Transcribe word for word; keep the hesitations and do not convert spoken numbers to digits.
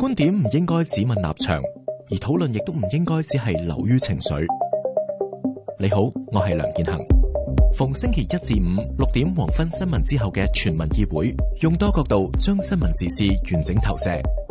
觀點唔應該只問立場，而討論亦都唔應該只係流於情緒。你好，我係梁建恒。逢星期一至五六點黃昏新聞之後嘅全民議會，用多角度將新聞時事完整投射。